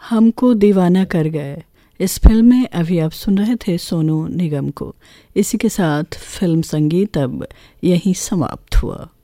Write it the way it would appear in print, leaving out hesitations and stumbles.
हमको दीवाना कर गए। इस फिल्म में अभी आप सुन रहे थे सोनू निगम को। इसी के साथ फिल्म संगीत अब यहीं समाप्त हुआ।